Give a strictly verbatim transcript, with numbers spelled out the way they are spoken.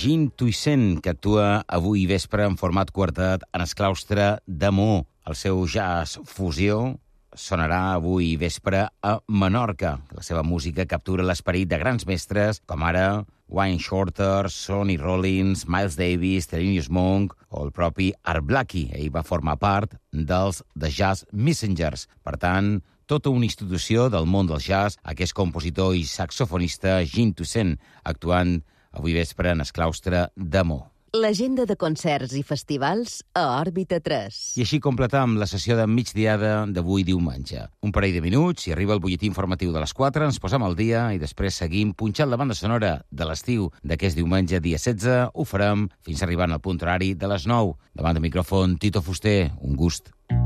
Jean Toussaint, que actua avui vespre en format quartet en el claustre de Meaux. El seu jazz fusió sonarà avui vespre a Menorca. La seva música captura l'esperit de grans mestres, com ara Wayne Shorter, Sonny Rollins, Miles Davis, Thelonious Monk o el propi Art Blakey. Ell va formar part dels The Jazz Messengers. Per tant, tota una institució del món del jazz, aquest compositor i saxofonista Jean Toussaint, actuant avui vespre en el claustre de Meaux. L'agenda de concerts i festivals a Òrbita tres. I així completam la sessió de migdiada d'avui diumenge. Un parell de minuts i arriba el butlletí informatiu de les quatre, ens posem al dia i després seguim punxant la banda sonora de l'estiu d'aquest diumenge, dia setze. Ho farem fins arribant al punt horari de les nou. Davant del micròfon, Tito Fuster. Un gust.